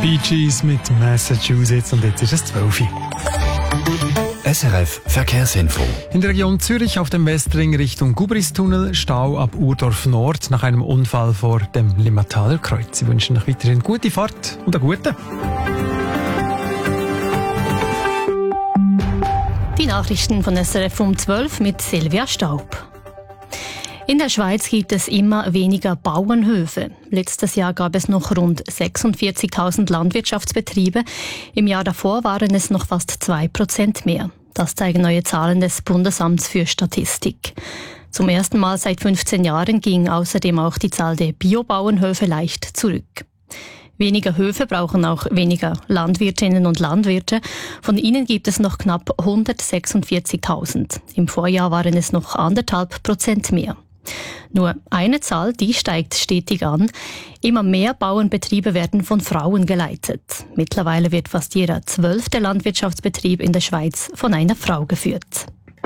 Bee Gees mit Massachusetts und jetzt ist es 12 Uhr. SRF Verkehrsinfo. In der Region Zürich auf dem Westring Richtung Gubristunnel, Stau ab Urdorf Nord nach einem Unfall vor dem Limmataler Kreuz. Sie wünschen euch weiterhin gute Fahrt und eine gute. Die Nachrichten von SRF um 12 mit Silvia Staub. In der Schweiz gibt es immer weniger Bauernhöfe. Letztes Jahr gab es noch rund 46.000 Landwirtschaftsbetriebe. Im Jahr davor waren es noch fast 2% mehr. Das zeigen neue Zahlen des Bundesamts für Statistik. Zum ersten Mal seit 15 Jahren ging außerdem auch die Zahl der Biobauernhöfe leicht zurück. Weniger Höfe brauchen auch weniger Landwirtinnen und Landwirte. Von ihnen gibt es noch knapp 146.000. Im Vorjahr waren es noch 1,5% mehr. Nur eine Zahl, die steigt stetig an. Immer mehr Bauernbetriebe werden von Frauen geleitet. Mittlerweile wird fast jeder 12. Landwirtschaftsbetrieb in der Schweiz von einer Frau geführt.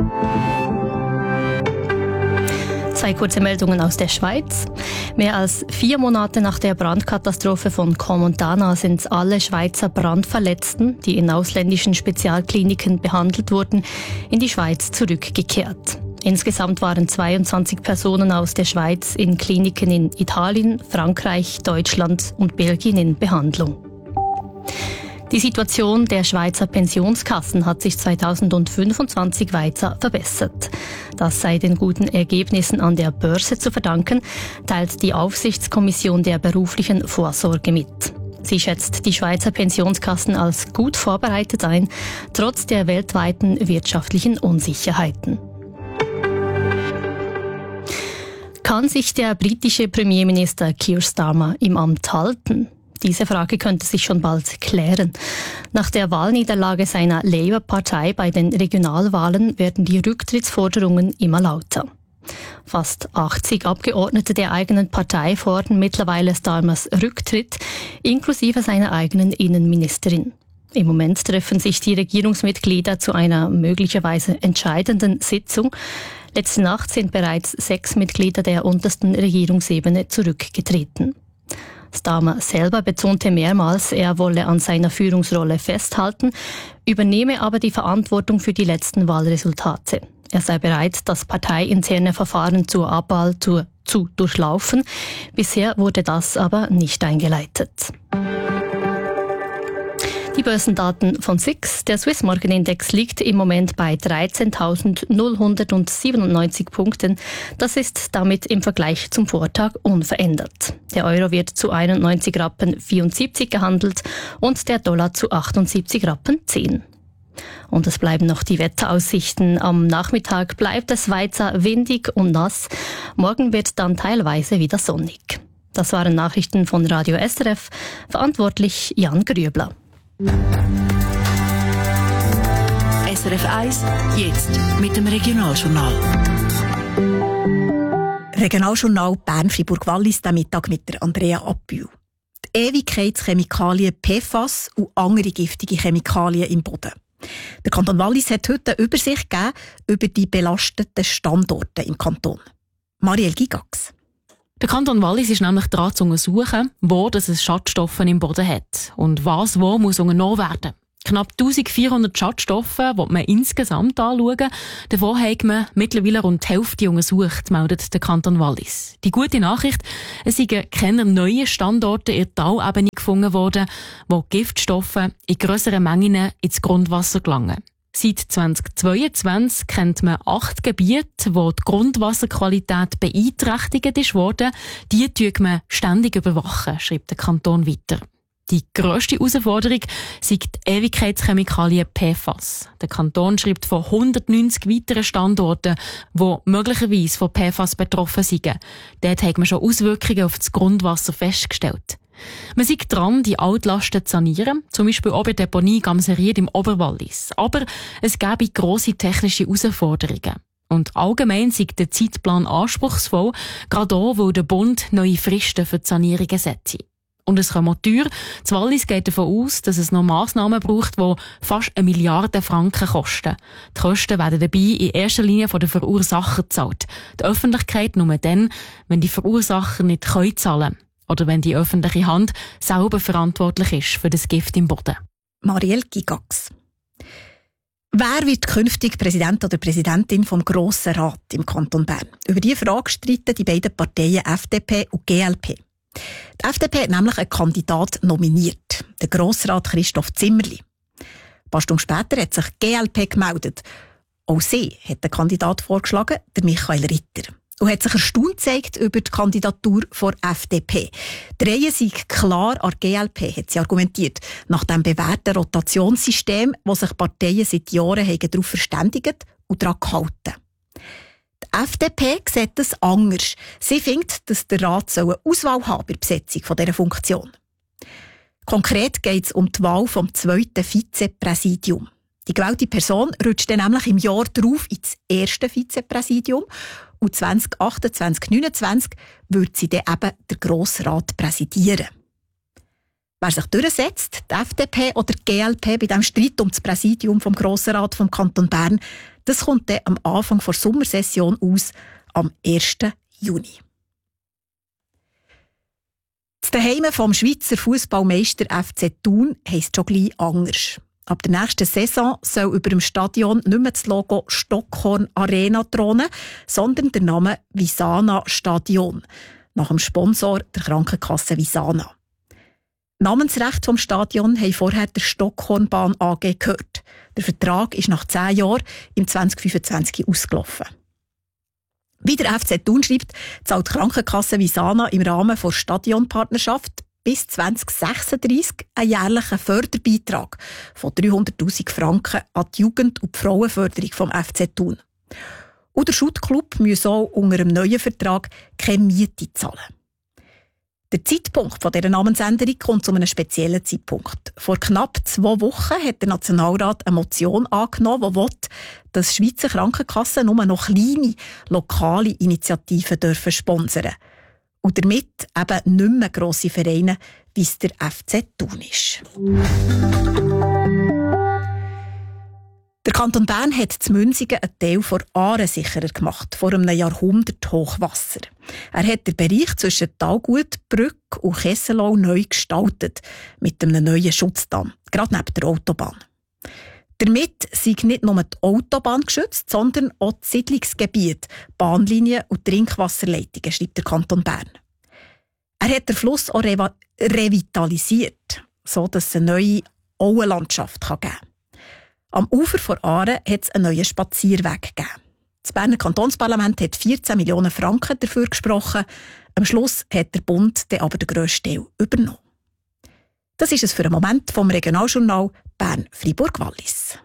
2 kurze Meldungen aus der Schweiz. Mehr als 4 Monate nach der Brandkatastrophe von Comontana sind alle Schweizer Brandverletzten, die in ausländischen Spezialkliniken behandelt wurden, in die Schweiz zurückgekehrt. Insgesamt waren 22 Personen aus der Schweiz in Kliniken in Italien, Frankreich, Deutschland und Belgien in Behandlung. Die Situation der Schweizer Pensionskassen hat sich 2025 weiter verbessert. Das sei den guten Ergebnissen an der Börse zu verdanken, teilt die Aufsichtskommission der beruflichen Vorsorge mit. Sie schätzt die Schweizer Pensionskassen als gut vorbereitet ein, trotz der weltweiten wirtschaftlichen Unsicherheiten. Kann sich der britische Premierminister Keir Starmer im Amt halten? Diese Frage könnte sich schon bald klären. Nach der Wahlniederlage seiner Labour-Partei bei den Regionalwahlen werden die Rücktrittsforderungen immer lauter. Fast 80 Abgeordnete der eigenen Partei fordern mittlerweile Starmers Rücktritt, inklusive seiner eigenen Innenministerin. Im Moment treffen sich die Regierungsmitglieder zu einer möglicherweise entscheidenden Sitzung. Letzte Nacht sind bereits 6 Mitglieder der untersten Regierungsebene zurückgetreten. Starmer selber betonte mehrmals, er wolle an seiner Führungsrolle festhalten, übernehme aber die Verantwortung für die letzten Wahlresultate. Er sei bereit, das parteiinterne Verfahren zur Abwahl zu durchlaufen. Bisher wurde das aber nicht eingeleitet. Die Börsendaten von SIX. Der Swiss Market Index liegt im Moment bei 13.097 Punkten. Das ist damit im Vergleich zum Vortag unverändert. Der Euro wird zu 91,74 Rappen gehandelt und der Dollar zu 78,10 Rappen. Und es bleiben noch die Wetteraussichten. Am Nachmittag bleibt es weiter windig und nass. Morgen wird dann teilweise wieder sonnig. Das waren Nachrichten von Radio SRF. Verantwortlich Jan Grübler. SRF 1, jetzt mit dem Regionaljournal. Regionaljournal Bern-Fribourg-Wallis, den Mittag mit der Andrea Abbühl. Die Ewigkeitschemikalien PFAS und andere giftige Chemikalien im Boden. Der Kanton Wallis hat heute eine Übersicht gegeben über die belasteten Standorte im Kanton. Marielle Gigax. Der Kanton Wallis ist nämlich daran zu untersuchen, wo es Schadstoffe im Boden hat und was wo muss unternommen werden. Knapp 1400 Schadstoffe, die man insgesamt anschauen. Davon hat man mittlerweile rund die Hälfte untersucht, meldet der Kanton Wallis. Die gute Nachricht, es sind keine neuen Standorte in der Talebene gefunden worden, wo Giftstoffe in grösseren Mengen ins Grundwasser gelangen. Seit 2022 kennt man 8 Gebiete, wo die Grundwasserqualität beeinträchtigt ist worden. Die überwacht man ständig, schreibt der Kanton weiter. Die grösste Herausforderung sind die Ewigkeitschemikalien PFAS. Der Kanton schreibt von 190 weiteren Standorten, die möglicherweise von PFAS betroffen sind. Dort hat man schon Auswirkungen auf das Grundwasser festgestellt. Man ist dran, die Altlasten zu sanieren, zum Beispiel auch bei der Deponie Gamseried im Oberwallis. Aber es gäbe grosse technische Herausforderungen. Und allgemein ist der Zeitplan anspruchsvoll, gerade auch, weil der Bund neue Fristen für die Sanierungen setzt. Und es kommt teuer. Das Wallis geht davon aus, dass es noch Massnahmen braucht, die fast 1 Milliarde Franken kosten. Die Kosten werden dabei in erster Linie von den Verursachern gezahlt. Die Öffentlichkeit nur dann, wenn die Verursacher nicht zahlen können. Oder wenn die öffentliche Hand selber verantwortlich ist für das Gift im Boden. Marielle Gigax. Wer wird künftig Präsident oder Präsidentin vom Grossen Rat im Kanton Bern? Über diese Frage streiten die beiden Parteien FDP und GLP. Die FDP hat nämlich einen Kandidat nominiert, den Grossrat Christoph Zimmerli. Ein paar Stunden später hat sich GLP gemeldet. Auch sie hat den Kandidat vorgeschlagen, der Michael Ritter. Und hat sich erstaunt gezeigt über die Kandidatur der FDP. Die Reihe sei klar an der GLP, hat sie argumentiert, nach dem bewährten Rotationssystem, wo sich Parteien seit Jahren darauf verständigt und daran gehalten. Die FDP sieht das anders. Sie findet, dass der Rat eine Auswahl haben bei der Besetzung dieser Funktion. Konkret geht es um die Wahl vom 2. Vizepräsidium. Die gewählte Person rutscht dann nämlich im Jahr darauf ins 1. Vizepräsidium und 2028/29 wird sie dann eben der Grossrat präsidieren. Wer sich durchsetzt, die FDP oder die GLP bei diesem Streit um das Präsidium vom Grossrat vom Kanton Bern, das kommt dann am Anfang der Sommersession aus, am 1. Juni. Das Daheim vom Schweizer Fußballmeister FC Thun heisst schon gleich anders. Ab der nächsten Saison soll über dem Stadion nicht mehr das Logo Stockhorn Arena thronen, sondern der Name Visana Stadion, nach dem Sponsor der Krankenkasse Visana. Namensrecht vom Stadion haben vorher der Stockhornbahn AG gehört. Der Vertrag ist nach 10 Jahren im 2025 ausgelaufen. Wie der FC Thun schreibt, zahlt die Krankenkasse Visana im Rahmen der Stadionpartnerschaft bis 2036 einen jährlichen Förderbeitrag von 300'000 Franken an die Jugend- und die Frauenförderung vom FC Thun. Und der Schuttclub muss auch unter einem neuen Vertrag keine Miete zahlen. Der Zeitpunkt dieser Namensänderung kommt zu einem speziellen Zeitpunkt. Vor knapp 2 Wochen hat der Nationalrat eine Motion angenommen, die will, dass Schweizer Krankenkassen nur noch kleine, lokale Initiativen dürfen sponsern. Und damit eben nicht mehr grosse Vereine, wie es der FC Thun ist. Der Kanton Bern hat zu Münsingen einen Teil von Aare sicherer gemacht, vor einem Jahrhundert Hochwasser. Er hat den Bereich zwischen Talgut, Brück und Kesselau neu gestaltet, mit einem neuen Schutzdamm, gerade neben der Autobahn. Damit sind nicht nur die Autobahn geschützt, sondern auch das Siedlungsgebiet, Bahnlinien und Trinkwasserleitungen, schreibt der Kanton Bern. Er hat den Fluss auch revitalisiert, sodass es eine neue Auenlandschaft geben kann. Am Ufer von Aare hat es einen neuen Spazierweg gegeben. Das Berner Kantonsparlament hat 14 Millionen Franken dafür gesprochen. Am Schluss hat der Bund dann aber den grössten Teil übernommen. Das ist es für einen Moment vom Regionaljournal Bern-Fribourg-Wallis.